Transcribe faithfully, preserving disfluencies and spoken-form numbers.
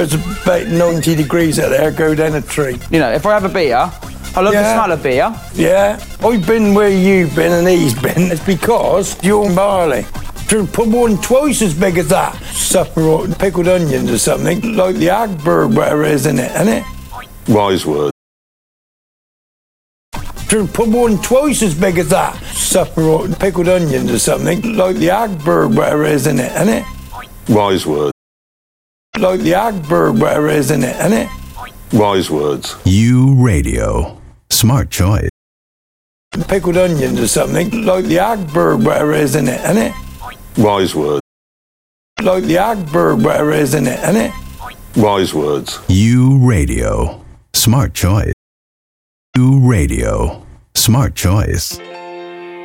It's about ninety degrees out there, go down a tree. You know, if I have a beer, I love Yeah. the smell of beer. Yeah, I've been where you've been and he's been. It's because you're barley. To put one twice as big as that. Supper or pickled onions or something, like the Agberg, whatever it is in it, isn't it? Wise word. To put one twice as big as that. Supper or pickled onions or something, like the Agberg, whatever it is in it, isn't it? Wise word. Like the Agberg, whatever it is in it, isn't it? Wise words. You Radio. Smart choice. Pickled onions or something, like the Agberg, whatever it is in it, isn't it? Wise word. Like the Agberg, whatever it is in it, isn't it? Wise words. You Radio. Smart choice. You Radio. Smart choice.